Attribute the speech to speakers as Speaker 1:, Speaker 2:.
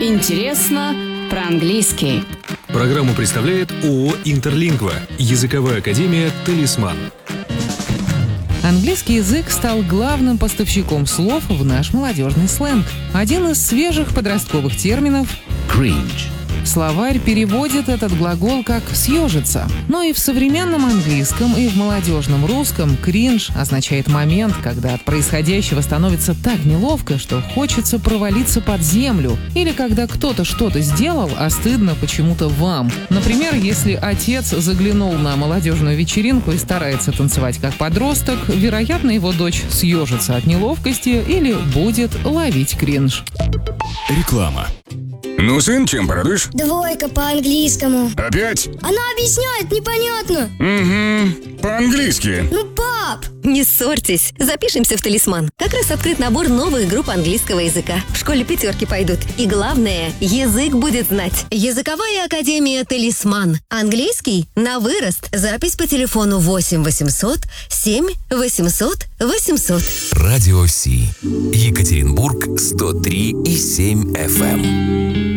Speaker 1: Интересно про-английский.
Speaker 2: Программу представляет ООО «Интерлингва», языковая академия «Талисман».
Speaker 3: Английский язык стал главным поставщиком слов в наш молодежный сленг. Один из свежих подростковых терминов — «cringe». Словарь переводит этот глагол как «съежиться». Но и в современном английском, и в молодежном русском «кринж» означает момент, когда от происходящего становится так неловко, что хочется провалиться под землю. Или когда кто-то что-то сделал, а стыдно почему-то вам. Например, если отец заглянул на молодежную вечеринку и старается танцевать как подросток, вероятно, его дочь съежится от неловкости или будет ловить кринж.
Speaker 4: Реклама. Ну, сын, чем порадуешь?
Speaker 5: 2 по-английскому.
Speaker 4: Опять?
Speaker 5: Она объясняет непонятно.
Speaker 4: Угу. По-английски.
Speaker 5: Ну, пап!
Speaker 6: Не ссорьтесь, запишемся в «Талисман». Как раз открыт набор новых групп английского языка. В школе 5 пойдут. И главное, язык будет знать. Языковая академия «Талисман». Английский на вырост. Запись по телефону 8 800 7 800 800.
Speaker 7: Радио Си. Екатеринбург 103,7 FM.